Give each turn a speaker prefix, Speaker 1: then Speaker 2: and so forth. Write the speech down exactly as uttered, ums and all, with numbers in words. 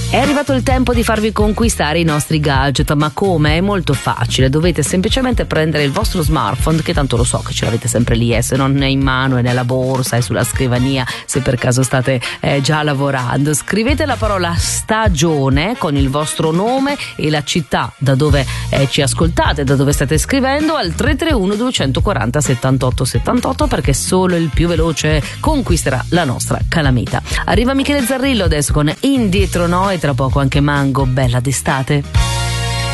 Speaker 1: È arrivato il tempo di farvi conquistare i nostri gadget, ma come? È molto facile, dovete semplicemente prendere il vostro smartphone, che tanto lo so che ce l'avete sempre lì, eh, se non è in mano, è nella borsa, è sulla scrivania, se per caso state eh, già lavorando. Scrivete la parola stagione con il vostro nome e la città da dove eh, ci ascoltate, da dove state scrivendo, al tre tre uno due quattro zero settantotto settantotto, perché solo il più veloce conquisterà la nostra calamita. Arriva Michele Zarrillo adesso con Indietro No, e tra poco anche Mango, bella d'estate.